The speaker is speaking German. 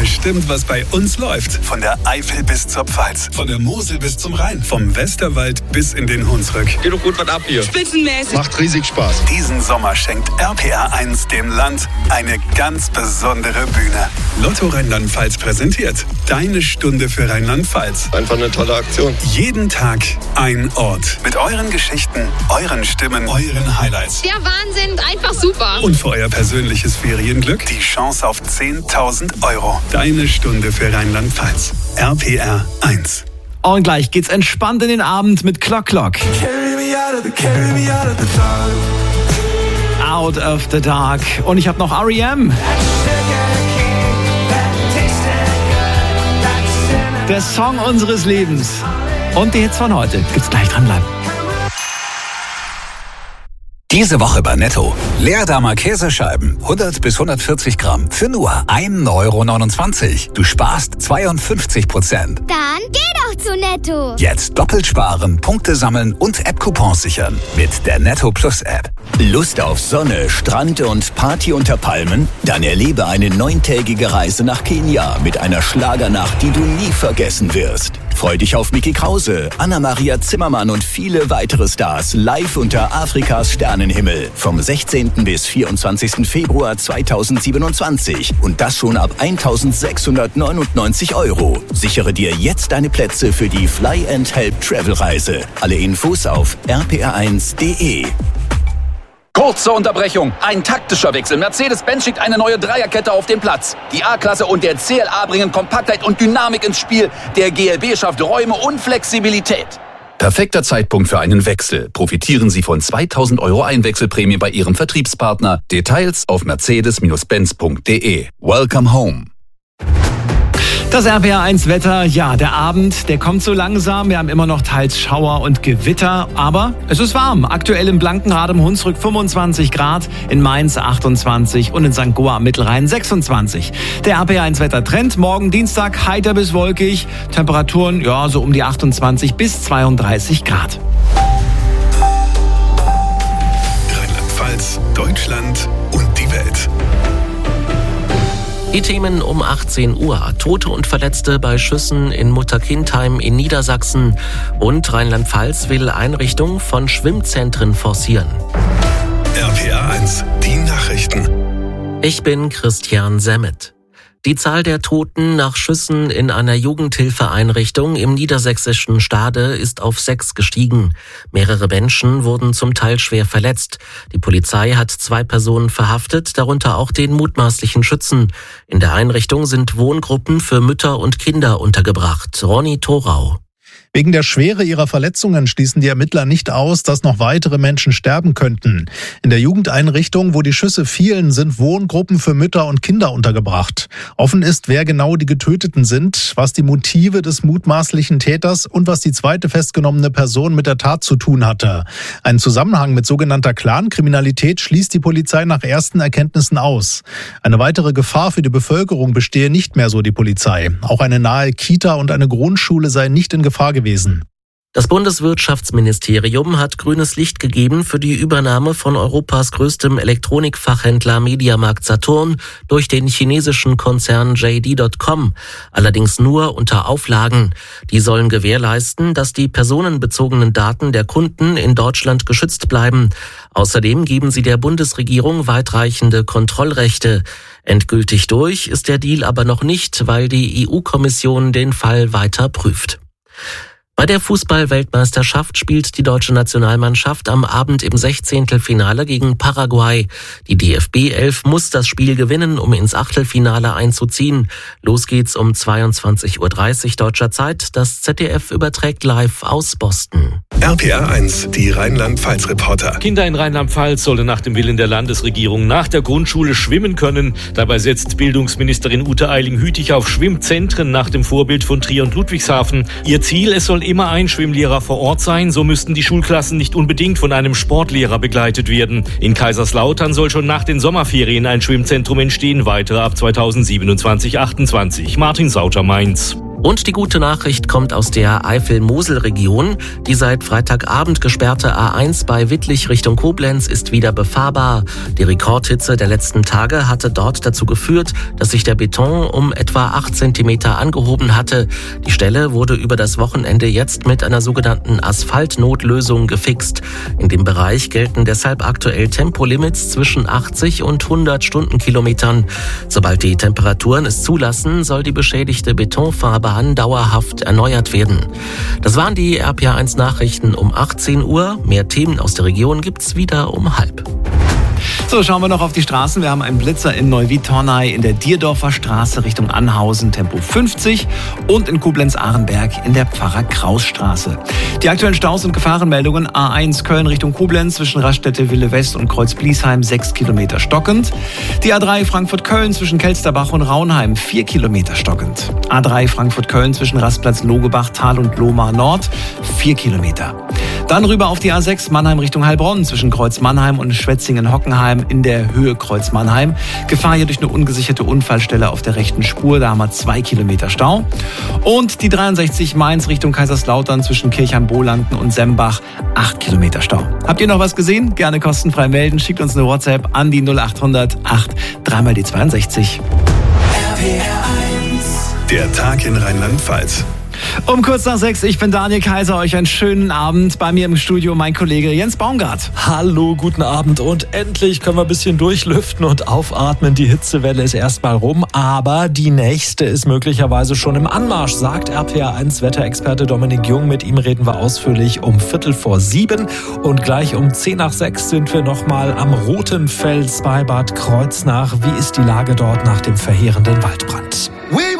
bestimmt, was bei uns läuft. Von der Eifel bis zur Pfalz, von der Mosel bis zum Rhein, vom Westerwald bis in den Hunsrück. Geht doch gut was ab hier. Spitzenmäßig. Macht riesig Spaß. Diesen Sommer schenkt RPR1 dem Land eine ganz besondere Bühne. Lotto Rheinland-Pfalz präsentiert Deine Stunde für Rheinland-Pfalz. Einfach eine tolle Aktion. Jeden Tag ein Ort. Mit euren Geschichten, euren Stimmen, euren Highlights. Der Wahnsinn, einfach super. Und für euer persönliches Ferienglück die Chance auf 10.000 €. Deine Stunde für Rheinland-Pfalz. RPR1. Und gleich geht's entspannt in den Abend mit Clock Clock. Out of the Dark. Und ich habe noch R.E.M. Der Song unseres Lebens. Und die Hits von heute. Gibt's gleich, dranbleiben. Diese Woche bei Netto. Leerdammer Käsescheiben, 100 bis 140 Gramm, für nur 1,29 €. Du sparst 52%. Dann geh doch zu Netto. Jetzt doppelt sparen, Punkte sammeln und App-Coupons sichern mit der Netto Plus App. Lust auf Sonne, Strand und Party unter Palmen? Dann erlebe eine 9-tägige Reise nach Kenia mit einer Schlagernacht, die du nie vergessen wirst. Freu dich auf Micky Krause, Anna-Maria Zimmermann und viele weitere Stars live unter Afrikas Sternenhimmel vom 16. bis 24. Februar 2027. Und das schon ab 1.699 €. Sichere dir jetzt deine Plätze für die Fly and Help Travel Reise. Alle Infos auf rpr1.de. Kurze Unterbrechung, ein taktischer Wechsel. Mercedes-Benz schickt eine neue Dreierkette auf den Platz. Die A-Klasse und der CLA bringen Kompaktheit und Dynamik ins Spiel. Der GLB schafft Räume und Flexibilität. Perfekter Zeitpunkt für einen Wechsel. Profitieren Sie von 2.000 € Einwechselprämie bei Ihrem Vertriebspartner. Details auf mercedes-benz.de. Welcome home. Das RPR1-Wetter, ja, der Abend, der kommt so langsam. Wir haben immer noch teils Schauer und Gewitter, aber es ist warm. Aktuell im Blankenrad im Hunsrück 25 Grad, in Mainz 28 und in St. Goa am Mittelrhein 26. Der RPR1-Wettertrend, morgen Dienstag heiter bis wolkig. Temperaturen, ja, so um die 28 bis 32 Grad. Rheinland-Pfalz, Deutschland und die Welt. Die Themen um 18 Uhr. Tote und Verletzte bei Schüssen in Mutterkindheim in Niedersachsen. Und Rheinland-Pfalz will Einrichtung von Schwimmzentren forcieren. RPR1, die Nachrichten. Ich bin Christian Semmet. Die Zahl der Toten nach Schüssen in einer Jugendhilfeeinrichtung im niedersächsischen Stade ist auf 6 gestiegen. Mehrere Menschen wurden zum Teil schwer verletzt. Die Polizei hat 2 Personen verhaftet, darunter auch den mutmaßlichen Schützen. In der Einrichtung sind Wohngruppen für Mütter und Kinder untergebracht. Ronny Thorau. Wegen der Schwere ihrer Verletzungen schließen die Ermittler nicht aus, dass noch weitere Menschen sterben könnten. In der Jugendeinrichtung, wo die Schüsse fielen, sind Wohngruppen für Mütter und Kinder untergebracht. Offen ist, wer genau die Getöteten sind, was die Motive des mutmaßlichen Täters und was die zweite festgenommene Person mit der Tat zu tun hatte. Einen Zusammenhang mit sogenannter Clankriminalität schließt die Polizei nach ersten Erkenntnissen aus. Eine weitere Gefahr für die Bevölkerung bestehe nicht mehr, so die Polizei. Auch eine nahe Kita und eine Grundschule seien nicht in Gefahr gewesen. Das Bundeswirtschaftsministerium hat grünes Licht gegeben für die Übernahme von Europas größtem Elektronikfachhändler Mediamarkt Saturn durch den chinesischen Konzern JD.com. Allerdings nur unter Auflagen. Die sollen gewährleisten, dass die personenbezogenen Daten der Kunden in Deutschland geschützt bleiben. Außerdem geben sie der Bundesregierung weitreichende Kontrollrechte. Endgültig durch ist der Deal aber noch nicht, weil die EU-Kommission den Fall weiter prüft. Bei der Fußball-Weltmeisterschaft spielt die deutsche Nationalmannschaft am Abend im 16. Finale gegen Paraguay. Die DFB 11 muss das Spiel gewinnen, um ins Achtelfinale einzuziehen. Los geht's um 22:30 Uhr deutscher Zeit. Das ZDF überträgt live aus Boston. RPR1, die Rheinland-Pfalz-Reporter. Kinder in Rheinland-Pfalz sollen nach dem Willen der Landesregierung nach der Grundschule schwimmen können. Dabei setzt Bildungsministerin Ute Eiling-Hütig auf Schwimmzentren nach dem Vorbild von Trier und Ludwigshafen. Ihr Ziel, es soll immer ein Schwimmlehrer vor Ort sein. So müssten die Schulklassen nicht unbedingt von einem Sportlehrer begleitet werden. In Kaiserslautern soll schon nach den Sommerferien ein Schwimmzentrum entstehen. Weitere ab 2027/28. Martin Sauter, Mainz. Und die gute Nachricht kommt aus der Eifel-Mosel-Region. Die seit Freitagabend gesperrte A1 bei Wittlich Richtung Koblenz ist wieder befahrbar. Die Rekordhitze der letzten Tage hatte dort dazu geführt, dass sich der Beton um etwa 8 Zentimeter angehoben hatte. Die Stelle wurde über das Wochenende jetzt mit einer sogenannten Asphaltnotlösung gefixt. In dem Bereich gelten deshalb aktuell Tempolimits zwischen 80 und 100 Stundenkilometern. Sobald die Temperaturen es zulassen, soll die beschädigte Betonfahrbahn dauerhaft erneuert werden. Das waren die RPA1 Nachrichten um 18 Uhr. Mehr Themen aus der Region gibt's wieder um 12:30. So, schauen wir noch auf die Straßen. Wir haben einen Blitzer in Neuwied-Tornay in der Dierdorfer Straße Richtung Anhausen, Tempo 50 und in Koblenz-Ahrenberg in der Pfarrer-Kraus-Straße. Die aktuellen Staus und Gefahrenmeldungen: A1 Köln Richtung Koblenz zwischen Raststätte Wille West und Kreuz-Bliesheim 6 Kilometer stockend. Die A3 Frankfurt-Köln zwischen Kelsterbach und Raunheim 4 Kilometer stockend. A3 Frankfurt-Köln zwischen Rastplatz Logebach, Tal und Lohmar Nord 4 Kilometer. Dann rüber auf die A6 Mannheim Richtung Heilbronn zwischen Kreuz Mannheim und Schwetzingen-Hockenheim in der Höhe Kreuz Mannheim. Gefahr hier durch eine ungesicherte Unfallstelle auf der rechten Spur. Da haben wir 2 Kilometer Stau. Und die 63 Mainz Richtung Kaiserslautern zwischen Kirchheim-Bohlanden und Sembach 8 Kilometer Stau. Habt ihr noch was gesehen? Gerne kostenfrei melden. Schickt uns eine WhatsApp an die 0800 8 3 die 62. Der Tag in Rheinland-Pfalz. Um kurz nach 6, ich bin Daniel Kaiser, euch einen schönen Abend. Bei mir im Studio mein Kollege Jens Baumgart. Hallo, guten Abend und endlich können wir ein bisschen durchlüften und aufatmen. Die Hitzewelle ist erstmal rum, aber die nächste ist möglicherweise schon im Anmarsch, sagt RPA1 Wetterexperte Dominik Jung. Mit ihm reden wir ausführlich um 7:15 und gleich um 5:10 sind wir nochmal am Rotenfels bei Bad Kreuznach. Wie ist die Lage dort nach dem verheerenden Waldbrand?